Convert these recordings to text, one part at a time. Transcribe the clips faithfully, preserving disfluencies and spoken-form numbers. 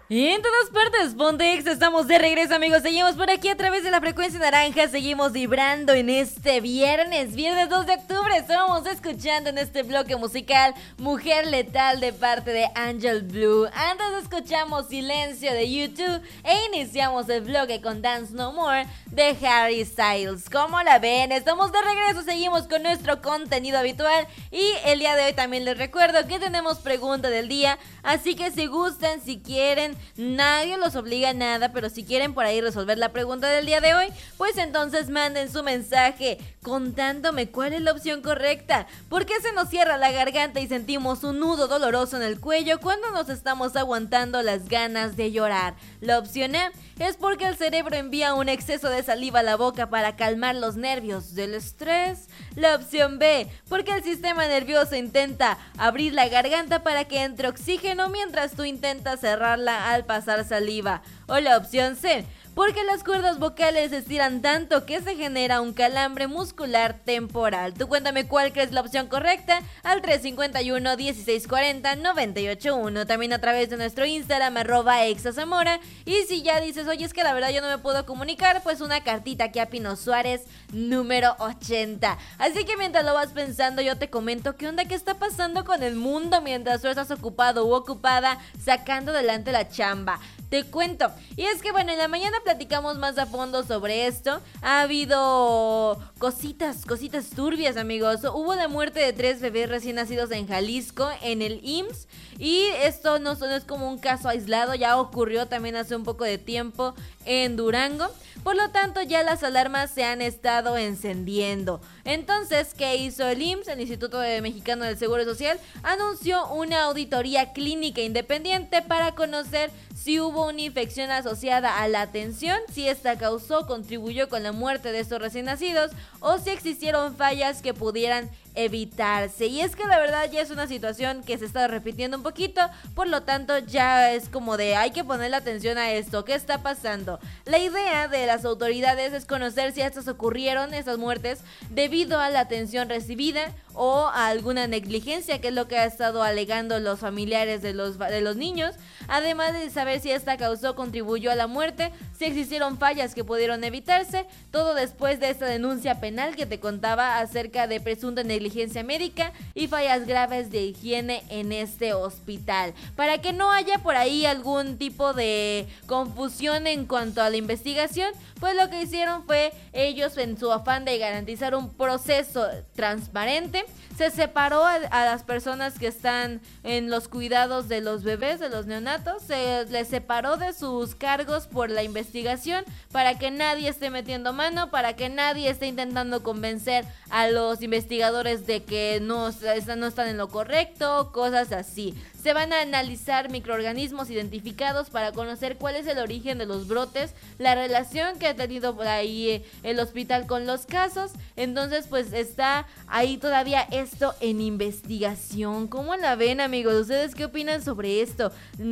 Y en todas partes, Ponte Exa, estamos de regreso, amigos. Seguimos por aquí a través de la frecuencia naranja. Seguimos vibrando en este viernes, viernes dos de octubre. Estamos escuchando en este bloque musical Mujer Letal de parte de Angel Blue. Antes escuchamos Silencio de YouTube e iniciamos el bloque con Dance No More de Harry Styles. ¿Cómo la ven? Estamos de regreso, seguimos con nuestro contenido habitual. Y el día de hoy también les recuerdo que tenemos pregunta del día. Así que si gustan, si quieren, nadie los obliga a nada, pero si quieren por ahí resolver la pregunta del día de hoy, pues entonces manden su mensaje contándome cuál es la opción correcta. ¿Por qué se nos cierra la garganta y sentimos un nudo doloroso en el cuello cuando nos estamos aguantando las ganas de llorar? La opción A es porque el cerebro envía un exceso de saliva a la boca para calmar los nervios del estrés. La opción B, porque el sistema nervioso intenta abrir la garganta para que entre oxígeno mientras tú intentas cerrarla al pasar saliva. O la opción C, porque las cuerdas vocales se estiran tanto que se genera un calambre muscular temporal. Tú cuéntame cuál crees la opción correcta al tres cinco uno, dieciséis cuarenta, noventa y ocho uno. También a través de nuestro Instagram, arroba exazamora. Y si ya dices, oye, es que la verdad yo no me puedo comunicar, pues una cartita aquí a Pino Suárez, número ochenta. Así que mientras lo vas pensando, yo te comento qué onda, qué está pasando con el mundo mientras tú estás ocupado u ocupada sacando adelante la chamba. Te cuento, y es que bueno, en la mañana platicamos más a fondo sobre esto. Ha habido cositas, cositas turbias, amigos. Hubo la muerte de tres bebés recién nacidos en Jalisco, en el I M S S. Y esto no, no es como un caso aislado, ya ocurrió también hace un poco de tiempo en Durango. Por lo tanto, ya las alarmas se han estado encendiendo. Entonces, ¿qué hizo el I M S S? El Instituto Mexicano del Seguro Social anunció una auditoría clínica independiente para conocer si hubo una infección asociada a la atención, si esta causó o contribuyó con la muerte de estos recién nacidos o si existieron fallas que pudieran evitarse. Y es que la verdad ya es una situación que se está repitiendo un poquito, por lo tanto ya es como de hay que ponerle atención a esto, ¿qué está pasando? La idea de las autoridades es conocer si estas ocurrieron, estas muertes, debido a la atención recibida o a alguna negligencia, que es lo que ha estado alegando los familiares de los, de los niños, además de saber si esta causó o contribuyó a la muerte, si existieron fallas que pudieron evitarse, todo después de esta denuncia penal que te contaba acerca de presunta negligencia médica y fallas graves de higiene en este hospital. Para que no haya por ahí algún tipo de confusión en cuanto a la investigación, pues lo que hicieron fue ellos, en su afán de garantizar un proceso transparente, se separó a, a las personas que están en los cuidados de los bebés, de los neonatos, se les separó de sus cargos por la investigación para que nadie esté metiendo mano, para que nadie esté intentando convencer a los investigadores de que no, no están en lo correcto, cosas así. Se van a analizar microorganismos identificados para conocer cuál es el origen de los brotes, la relación que ha tenido por ahí el hospital con los casos. Entonces pues está ahí todavía esto en investigación. ¿Cómo la ven, amigos? ¿Ustedes qué opinan sobre esto?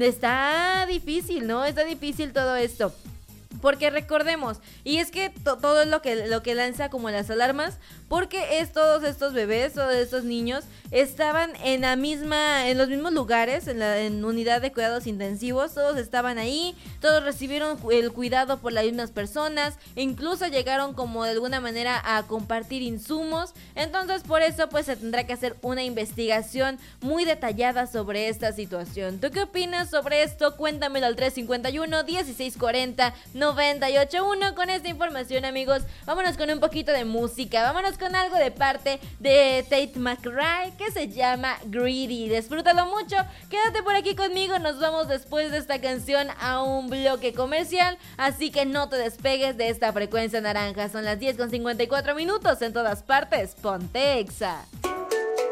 Está difícil, ¿no? Está difícil todo esto. Porque recordemos, y es que to- todo es lo que, lo que lanza como las alarmas, porque es todos estos bebés, todos estos niños estaban en la misma, en los mismos lugares, en la en unidad de cuidados intensivos, todos estaban ahí, todos recibieron el cuidado por las mismas personas, incluso llegaron como de alguna manera a compartir insumos. Entonces por eso pues se tendrá que hacer una investigación muy detallada sobre esta situación. ¿Tú qué opinas sobre esto? Cuéntamelo al tres cinco uno, dieciséis cuarenta, noventa y ocho uno. Con esta información, amigos, vámonos con un poquito de música, vámonos con algo de parte de Tate McRae que se llama Greedy. Disfrútalo mucho, quédate por aquí conmigo, nos vamos después de esta canción a un bloque comercial, así que no te despegues de esta frecuencia naranja. Son las diez con cincuenta y cuatro minutos, en todas partes, Ponte Exa.